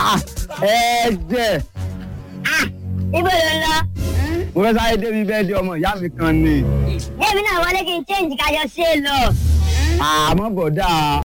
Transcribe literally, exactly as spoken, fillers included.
ẹ jẹ́. Ibo ló ń lọ? Mo fẹ́ sáré débi bẹ́ẹ̀ di ọmọ ìyá mi kan ni. Èmi náà wọlé kí n change kájọ ṣe lọ. Àmọ́ bọ̀dá.